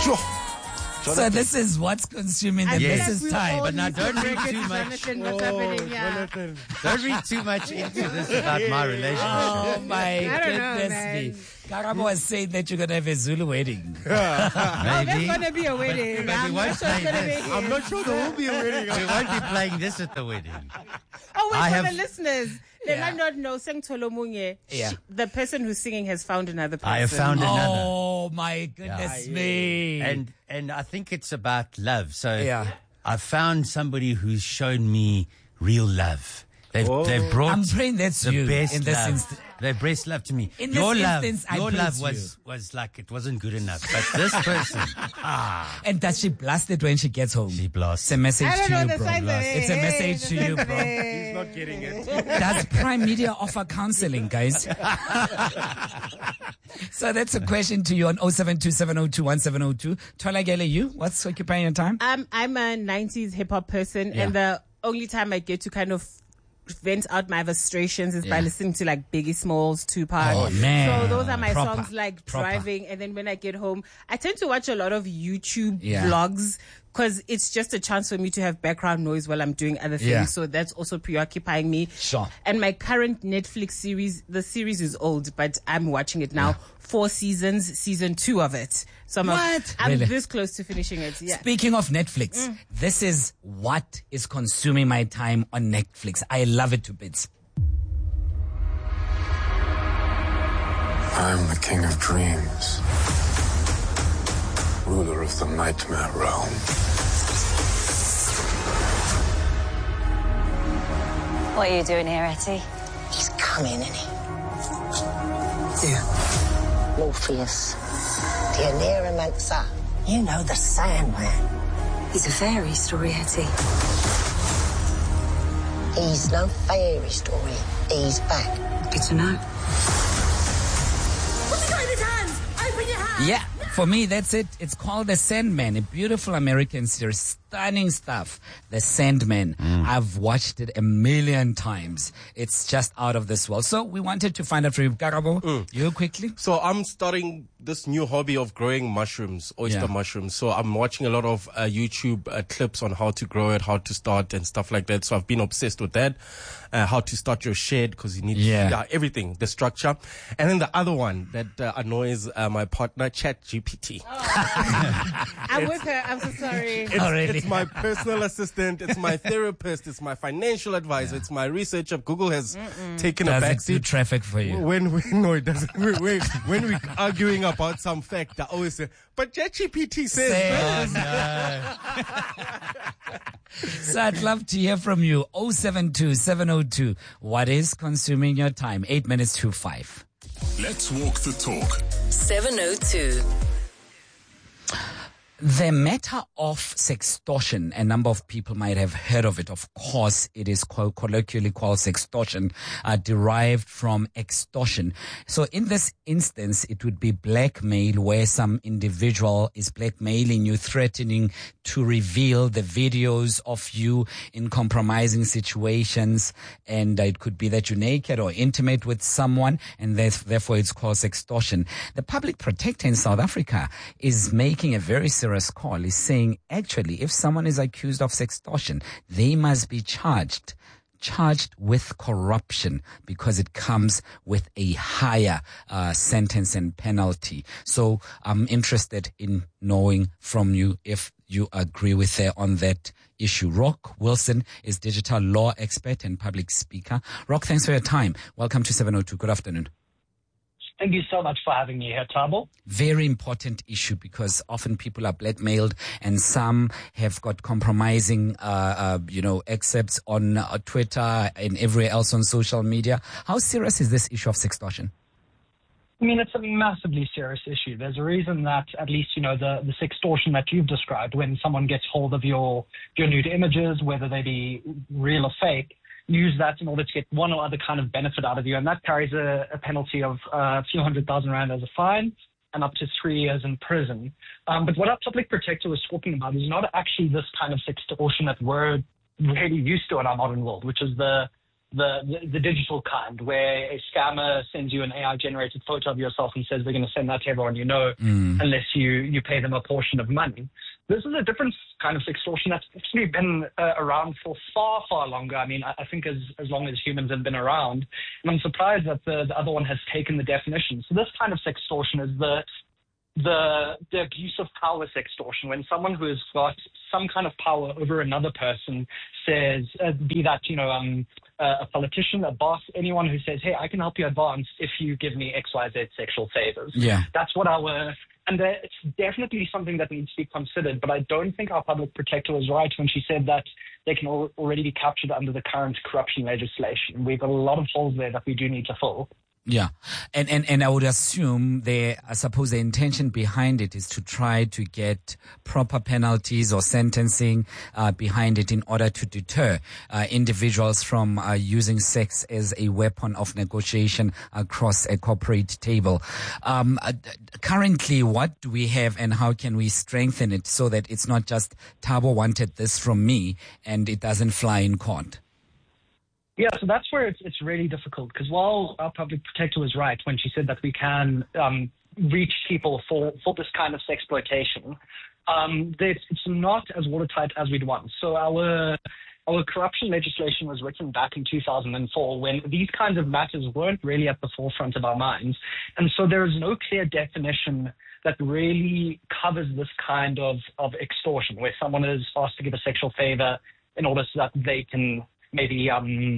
Sure. So this is what's consuming the missus' time. But now don't read too much. Don't read too much into this about my relationship. Oh my goodness me. Karabo was saying that you're going to have a Zulu wedding. Maybe. There's going to be a wedding. But we won't play this. I'm not sure there will be a wedding. We won't be playing this at the wedding. Oh, wait, for the listeners. They might not know. Seng Tolo Munye. Yeah. The person who's singing has found another person. I have found another. Oh my goodness me. And I think it's about love. So Yeah. I've found somebody who's shown me real love. They've brought I'm praying that's the you best in this love. instance. They best love to me. In your this love, instance, I your pray love to was like it wasn't good enough. But this person, And does she blast it when she gets home? she blasts. It's a message I don't to know you, the bro. signs of it. It's a message to you, bro. He's not getting it. Does Prime Media offer counseling, guys? So that's a question to you on 0727021702. Tolagele, you? What's occupying your time? I'm a 90s hip hop person, and the only time I get to kind of vent out my frustrations is by listening to like Biggie Smalls, Tupac. Oh, man. So those are my Proper. songs like Proper. driving, and then when I get home, I tend to watch a lot of YouTube vlogs because it's just a chance for me to have background noise while I'm doing other things. Yeah. So that's also preoccupying me. Sure. And my current Netflix series, the series is old, but I'm watching it now. 4 seasons, season 2 of it. So I'm Really? this close to finishing it. Yeah. Speaking of Netflix, this is what is consuming my time on Netflix. I love it to bits. I'm the king of dreams, ruler of the nightmare realm. What are you doing here, Etty? He's coming, isn't he? Yeah. Morpheus, the Aneromancer. You know the Sandman. He's a fairy story, Etty. He's no fairy story. He's back. Good to know. What's he got in his hands? Open your hands! Yeah, for me, that's it. It's called The Sandman, a beautiful American series. Stunning stuff. The Sandman. I've watched it a million times. It's just out of this world. So we wanted to find out from you, Karabo, you quickly. So I'm starting this new hobby of growing mushrooms, oyster mushrooms. So I'm watching a lot of YouTube clips on how to grow it, how to start and stuff like that. So I've been obsessed with that. How to start your shed because you need everything, the structure. And then the other one that annoys my partner, ChatGPT. I'm with her. I'm so sorry. It's my personal assistant. It's my therapist. It's my financial advisor. It's my researcher. Google has taken a Does it do backseat. traffic for you? No, it doesn't. When we're arguing about some fact, I always say, but ChatGPT says. So I'd love to hear from you. 072-702. What is consuming your time? 8 minutes to 5. Let's walk the talk. 702. The matter of sextortion, a number of people might have heard of it. Of course, it is colloquially called sextortion, derived from extortion. So in this instance, it would be blackmail, where some individual is blackmailing you, threatening to reveal the videos of you in compromising situations. And it could be that you're naked or intimate with someone, and therefore it's called sextortion. The public protector in South Africa is making a very serious call. Is saying, actually, if someone is accused of sextortion, they must be charged with corruption, because it comes with a higher sentence and penalty. So I'm interested in knowing from you if you agree with her on that issue. Rock Wilson is digital law expert and public speaker. Rock, thanks for your time. Welcome to 702. Good afternoon. Thank you so much for having me here, Thabo. Very important issue, because often people are blackmailed, and some have got compromising, excerpts on Twitter and everywhere else on social media. How serious is this issue of sextortion? I mean, it's a massively serious issue. There's a reason that, at least, the sextortion that you've described, when someone gets hold of your nude images, whether they be real or fake, use that in order to get one or other kind of benefit out of you. And that carries a penalty of a few 100,000 rand as a fine and up to 3 years in prison. But what our public protector was talking about is not actually this kind of sextortion that we're really used to in our modern world, which is the the digital kind, where a scammer sends you an AI-generated photo of yourself and says they're going to send that to everyone you know, unless you pay them a portion of money. This is a different kind of extortion that's actually been around for far, far longer. I mean, I think as long as humans have been around. And I'm surprised that the other one has taken the definition. So this kind of sextortion is the abuse of power sextortion, when someone who has got some kind of power over another person says, be that, a politician, a boss, anyone who says, hey, I can help you advance if you give me XYZ sexual favors. Yeah. That's what and it's definitely something that needs to be considered, but I don't think our public protector was right when she said that they can already be captured under the current corruption legislation. We've got a lot of holes there that we do need to fill. Yeah. And I would assume I suppose the intention behind it is to try to get proper penalties or sentencing behind it in order to deter individuals from using sex as a weapon of negotiation across a corporate table. Currently, what do we have and how can we strengthen it so that it's not just Thabo wanted this from me and it doesn't fly in court? Yeah, so that's where it's really difficult, because while our public protector was right when she said that we can reach people for this kind of sexploitation, it's not as watertight as we'd want. So our corruption legislation was written back in 2004 when these kinds of matters weren't really at the forefront of our minds. And so there is no clear definition that really covers this kind of extortion, where someone is asked to give a sexual favor in order so that they can maybe,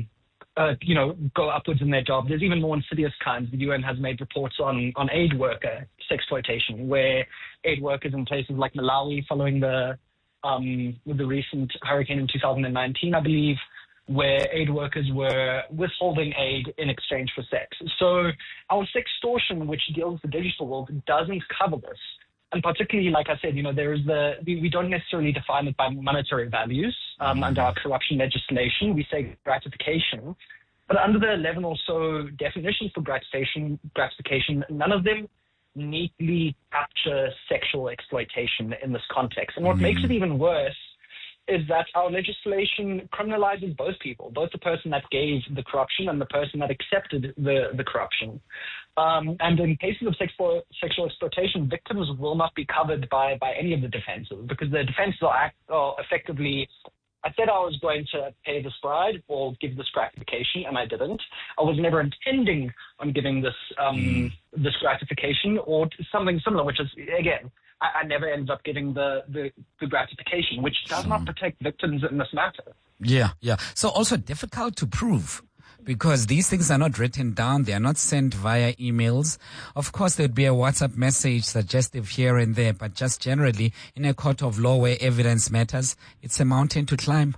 go upwards in their job. There's even more insidious kinds. The UN has made reports on aid worker sexploitation, where aid workers in places like Malawi, following with the recent hurricane in 2019, I believe, where aid workers were withholding aid in exchange for sex. So our sextortion, which deals with the digital world, doesn't cover this. And particularly, like I said, we don't necessarily define it by monetary values under our corruption legislation. We say gratification. But under the 11 or so definitions for gratification, none of them neatly capture sexual exploitation in this context. And what makes it even worse is that our legislation criminalizes both people, both the person that gave the corruption and the person that accepted the corruption. And in cases of sexual exploitation, victims will not be covered by any of the defenses, because the defenses are effectively, I said I was going to pay this bride or give this gratification, and I didn't. I was never intending on giving this this gratification or something similar, which is, again, I never ended up giving the gratification, which does not protect victims in this matter. Yeah. So also difficult to prove, because these things are not written down. They are not sent via emails. Of course, there'd be a WhatsApp message suggestive here and there, but just generally in a court of law where evidence matters, it's a mountain to climb.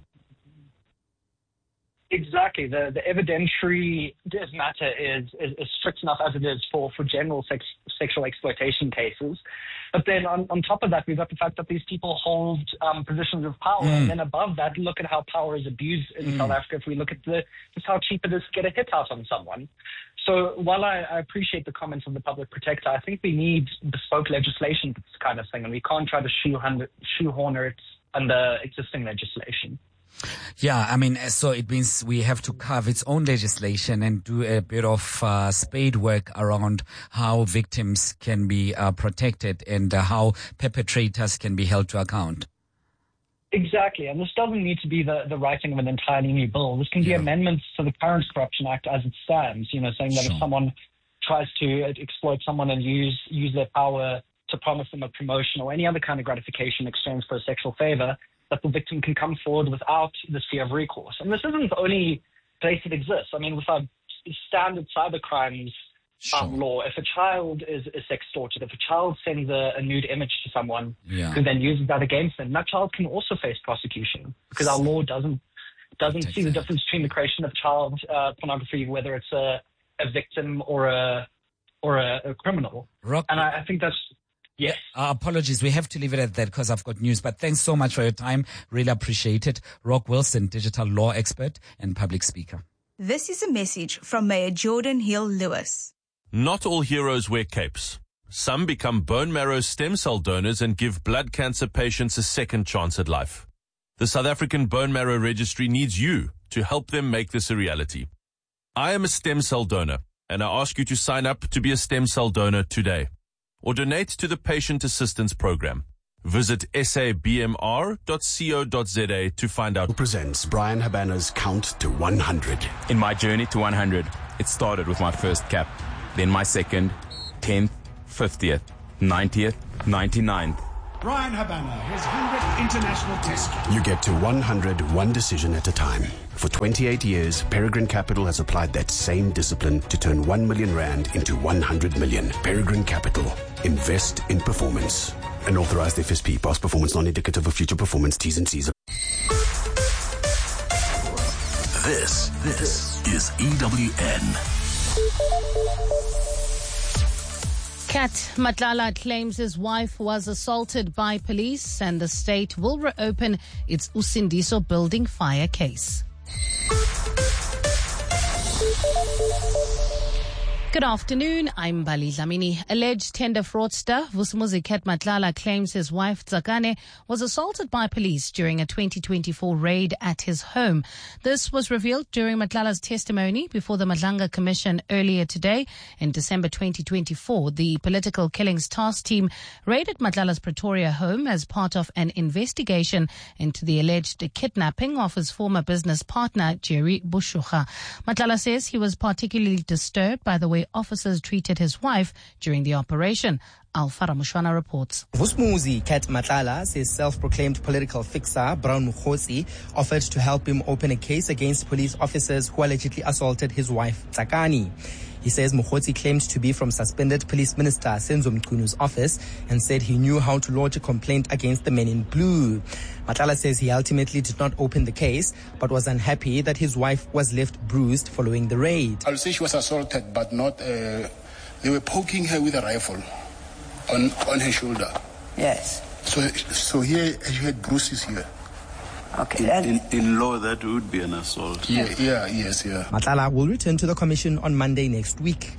Exactly. The evidentiary matter is strict enough as it is for general sexual exploitation cases. But then on top of that, we've got the fact that these people hold positions of power. And then above that, look at how power is abused in South Africa. If we look at just how cheap it is to get a hit out on someone. So while I appreciate the comments of the public protector, I think we need bespoke legislation for this kind of thing. And we can't try to shoehorn it under existing legislation. Yeah, I mean, so it means we have to carve its own legislation and do a bit of spade work around how victims can be protected and how perpetrators can be held to account. Exactly, and this doesn't need to be the writing of an entirely new bill. This can be amendments to the current Corruption Act as it stands, saying that if someone tries to exploit someone and use their power to promise them a promotion or any other kind of gratification in exchange for a sexual favor, that the victim can come forward without this fear of recourse. And this isn't the only place it exists. I mean, with our standard cybercrimes law, if a child is sextorted, if a child sends a nude image to someone who then uses that against them, that child can also face prosecution, because our law doesn't see the difference between the creation of child pornography, whether it's a victim or a criminal. And I think that's... Yes. Apologies. We have to leave it at that because I've got news. But thanks so much for your time. Really appreciate it. Rock Wilson, digital law expert and public speaker. This is a message from Mayor Jordan Hill-Lewis. Not all heroes wear capes. Some become bone marrow stem cell donors and give blood cancer patients a second chance at life. The South African Bone Marrow Registry needs you to help them make this a reality. I am a stem cell donor, and I ask you to sign up to be a stem cell donor today, or donate to the Patient Assistance Program. Visit sabmr.co.za to find out. Presents Brian Habana's Count to 100. In my journey to 100, it started with my first cap, then my second, 10th, 50th, 90th, 99th. Brian Habana, his 100th international test. You get to 100 one decision at a time. For 28 years, Peregrine Capital has applied that same discipline to turn 1 million rand into 100 million. Peregrine Capital. Invest in performance. An authorized FSP. Past performance non-indicative of future performance. T's and C's. This is EWN. Kat Matlala claims his wife was assaulted by police and the state will reopen its Usindiso building fire case. Good afternoon, I'm Bali Dlamini. Alleged tender fraudster Vusumuzi Kat Matlala claims his wife Tsakane was assaulted by police during a 2024 raid at his home. This was revealed during Matlala's testimony before the Madlanga Commission earlier today. In December 2024, the Political Killings Task Team raided Matlala's Pretoria home as part of an investigation into the alleged kidnapping of his former business partner, Jerry Bushukha. Matlala says he was particularly disturbed by the way officers treated his wife during the operation. Alfara Mushwana reports. Vusumuzi Kat Matlala says self-proclaimed political fixer Brown Mukhosi offered to help him open a case against police officers who allegedly assaulted his wife Tsakani. He says Mukhosi claimed to be from suspended Police Minister Senzo Mkunu's office and said he knew how to lodge a complaint against the men in blue. Matlala says he ultimately did not open the case but was unhappy that his wife was left bruised following the raid. I'll say she was assaulted, but not, they were poking her with a rifle on her shoulder. Yes. So here she had bruises here. Okay. In law, that would be an assault. Yes. Matlala will return to the commission on Monday next week.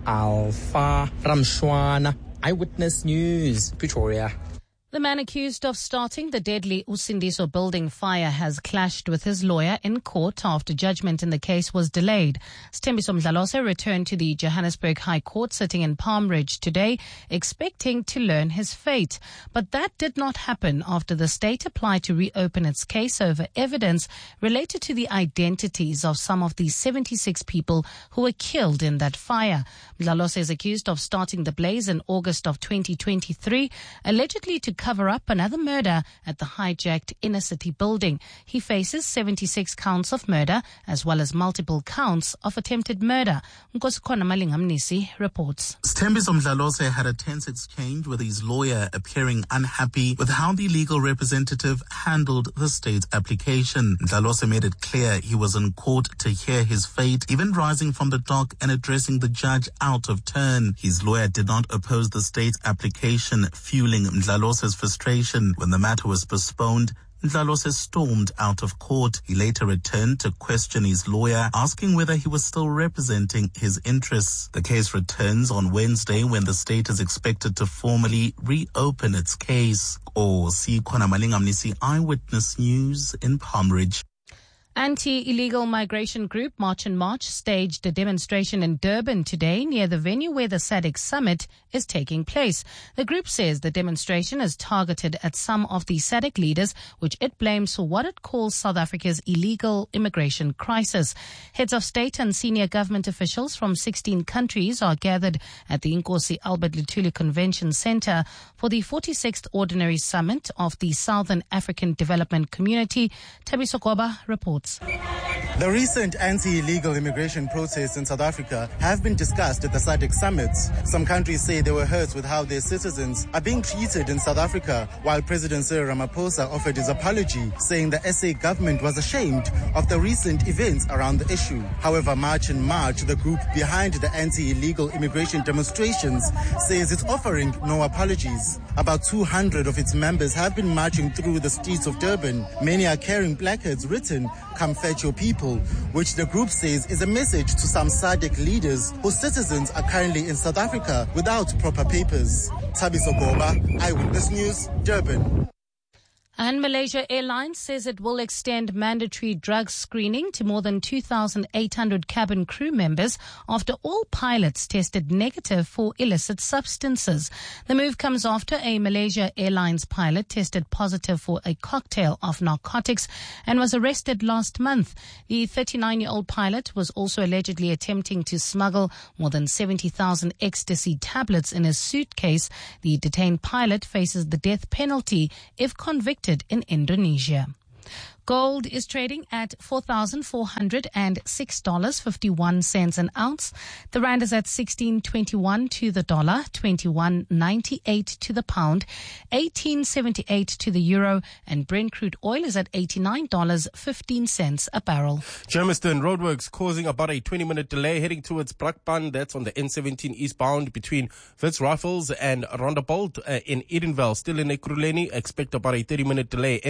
Alfa Ramshwana, Eyewitness News, Pretoria. The man accused of starting the deadly Usindiso building fire has clashed with his lawyer in court after judgment in the case was delayed. Sthembiso Mdlalose returned to the Johannesburg High Court sitting in Palm Ridge today, expecting to learn his fate. But that did not happen after the state applied to reopen its case over evidence related to the identities of some of the 76 people who were killed in that fire. Mdlalose is accused of starting the blaze in August of 2023, allegedly to cover up another murder at the hijacked inner city building. He faces 76 counts of murder as well as multiple counts of attempted murder. Nkosikona Malingamnisi reports. Sthembiso Mdlalose had a tense exchange with his lawyer, appearing unhappy with how the legal representative handled the state's application. Mdlalose made it clear he was in court to hear his fate, even rising from the dock and addressing the judge out of turn. His lawyer did not oppose the state's application, fueling Mdlalose's frustration. When the matter was postponed, Mdlalose stormed out of court. He later returned to question his lawyer, asking whether he was still representing his interests. The case returns on Wednesday when the state is expected to formally reopen its case. Sikona Malingamnisi, Eyewitness News in Palm Ridge. Anti-illegal migration group March and March staged a demonstration in Durban today near the venue where the SADC summit is taking place. The group says the demonstration is targeted at some of the SADC leaders, which it blames for what it calls South Africa's illegal immigration crisis. Heads of state and senior government officials from 16 countries are gathered at the Nkosi Albert Luthuli Convention Center for the 46th Ordinary Summit of the Southern African Development Community. Thabiso Goba reports. The recent anti-illegal immigration protests in South Africa have been discussed at the SADC summits. Some countries say they were hurt with how their citizens are being treated in South Africa, while President Cyril Ramaphosa offered his apology, saying the SA government was ashamed of the recent events around the issue. However, March and March, the group behind the anti-illegal immigration demonstrations, says it's offering no apologies. About 200 of its members have been marching through the streets of Durban. Many are carrying placards written, "Come fetch your people," which the group says is a message to some SADC leaders whose citizens are currently in South Africa without proper papers. Thabiso Goba, Eyewitness News, Durban. And Malaysia Airlines says it will extend mandatory drug screening to more than 2,800 cabin crew members after all pilots tested negative for illicit substances. The move comes after a Malaysia Airlines pilot tested positive for a cocktail of narcotics and was arrested last month. The 39-year-old pilot was also allegedly attempting to smuggle more than 70,000 ecstasy tablets in his suitcase. The detained pilot faces the death penalty if convicted in Indonesia. Gold is trading at $4,406.51 an ounce. The rand is at 16.21 to the dollar, 21.98 to the pound, 18.78 to the euro, and Brent crude oil is at $89.15 a barrel. Germiston roadworks causing about a 20-minute delay heading towards Brakpan. That's on the N17 eastbound between Wits Rifles and Rondebolt in Edenvale. Still in Ekurhuleni, expect about a 30-minute delay.